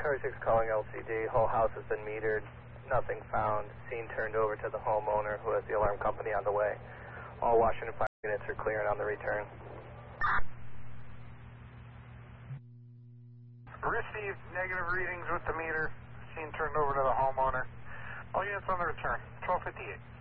Charlie 6 calling LCD. Whole house has been metered. Nothing found. Scene turned over to the homeowner who has the alarm company on the way. All Washington Fire units are clearing on the return. Received negative readings with the meter. Scene turned over to the homeowner. All units on the return. 1258.